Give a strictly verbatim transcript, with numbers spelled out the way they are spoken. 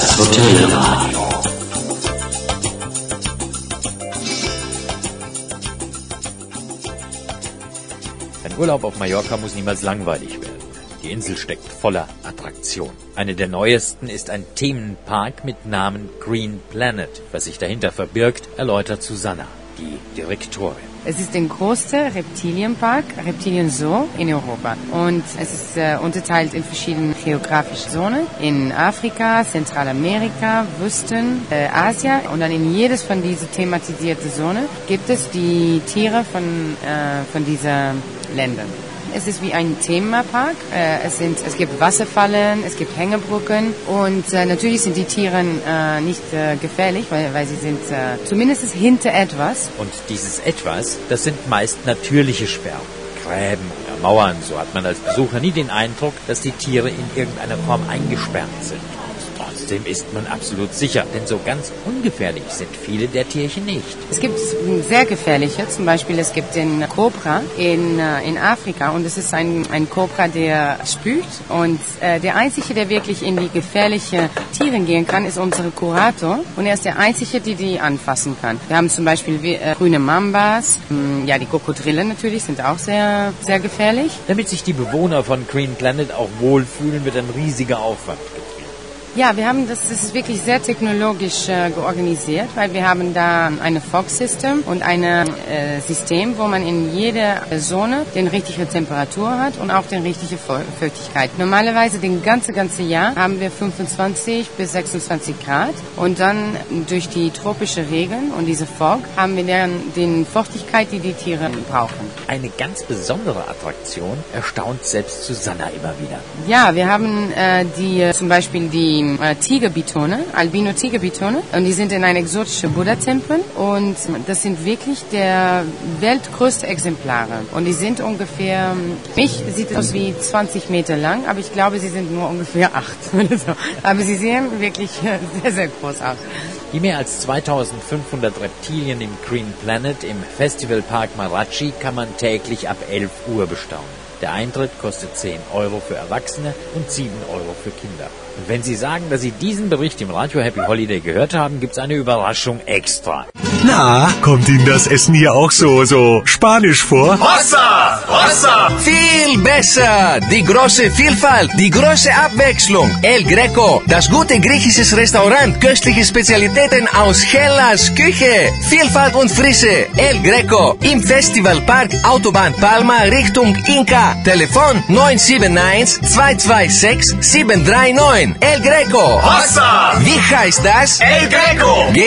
Das Hotelradio. Ein Urlaub auf Mallorca muss niemals langweilig werden. Die Insel steckt voller Attraktion. Eine der neuesten ist ein Themenpark mit Namen Green Planet. Was sich dahinter verbirgt, erläutert Susanna, die Direktorin. Es ist der größte Reptilienpark, Reptilien-Zoo in Europa. Und es ist äh, unterteilt in verschiedene geografische Zonen. In Afrika, Zentralamerika, Wüsten, äh, Asien. Und dann in jedes von diesen thematisierten Zonen gibt es die Tiere von, äh, von diesen Ländern. Es ist wie ein Themapark. Äh, es, sind, es gibt Wasserfallen, es gibt Hängebrücken und äh, natürlich sind die Tiere äh, nicht äh, gefährlich, weil, weil sie sind äh, zumindest hinter etwas. Und dieses Etwas, das sind meist natürliche Sperren, Gräben oder Mauern. So hat man als Besucher nie den Eindruck, dass die Tiere in irgendeiner Form eingesperrt sind. Trotzdem ist man absolut sicher, denn so ganz ungefährlich sind viele der Tierchen nicht. Es gibt sehr gefährliche, zum Beispiel es gibt den Kobra in, in Afrika und es ist ein, ein Kobra, der spült und äh, der Einzige, der wirklich in die gefährlichen Tiere gehen kann, ist unsere Kurator und er ist der Einzige, der die anfassen kann. Wir haben zum Beispiel äh, grüne Mambas, mh, ja die Krokodile natürlich sind auch sehr, sehr gefährlich. Damit sich die Bewohner von Green Planet auch wohlfühlen, wird ein riesiger Aufwand betrieben. Ja, wir haben das, das ist wirklich sehr technologisch äh, georganisiert, weil wir haben da eine Fog-System und ein äh, System, wo man in jeder Zone die richtige Temperatur hat und auch die richtige Feuchtigkeit. Normalerweise den ganze ganze Jahr haben wir fünfundzwanzig bis sechsundzwanzig Grad und dann durch die tropischen Regeln und diese Fog haben wir dann die Feuchtigkeit, die die Tiere brauchen. Eine ganz besondere Attraktion erstaunt selbst Susanna immer wieder. Ja, wir haben äh, die äh, zum Beispiel die Äh, Tigerbitone, Albino-Tigerbitone und die sind in einem exotischen Buddha-Tempel und das sind wirklich der weltgrößte Exemplare und die sind ungefähr, mich sieht es aus wie zwanzig Meter lang, aber ich glaube, sie sind nur ungefähr acht oder so. Aber sie sehen wirklich sehr, sehr groß aus. Die mehr als zweitausendfünfhundert Reptilien im Green Planet im Festivalpark Marachi kann man täglich ab elf Uhr bestaunen. Der Eintritt kostet zehn Euro für Erwachsene und sieben Euro für Kinder. Und wenn Sie sagen, dass Sie diesen Bericht im Radio Happy Holiday gehört haben, gibt's eine Überraschung extra. Na, kommt Ihnen das Essen hier auch so, so spanisch vor? Hossa! Hossa! Viel besser! Die große Vielfalt, die große Abwechslung. El Greco, das gute griechisches Restaurant, köstliche Spezialitäten aus Hellas Küche. Vielfalt und Frische. El Greco im Festivalpark Autobahn Palma Richtung Inka. Telefon neun sieben eins, zwei zwei sechs, sieben drei neun. El Greco. Hossa! Wie heißt das? El Greco!